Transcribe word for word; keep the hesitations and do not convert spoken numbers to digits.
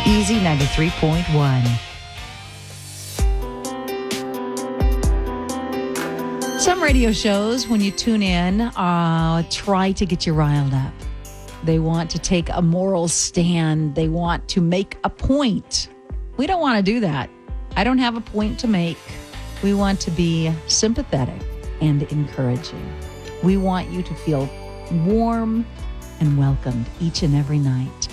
Easy ninety-three point one. Some radio shows, when you tune in, uh, try to get you riled up. They want to take a moral stand. They want to make a point. We don't want to do that. I don't have a point to make. We want to be sympathetic and encouraging. We want you to feel warm and welcomed each and every night.